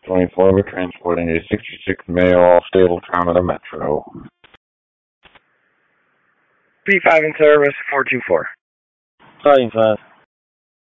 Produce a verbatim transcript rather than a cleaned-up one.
twenty-four, we're transporting a sixty-six male off Stabletown of the Metro. P five in service, four two four. Fighting five.